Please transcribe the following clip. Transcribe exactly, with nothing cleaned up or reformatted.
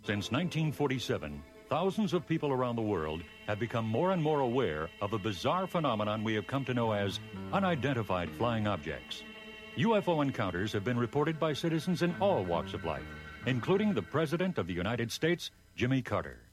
Since nineteen forty-seven, thousands of people around the world have become more and more aware of a bizarre phenomenon we have come to know as unidentified flying objects. U F O encounters have been reported by citizens in all walks of life, including the President of the United States, Jimmy Carter.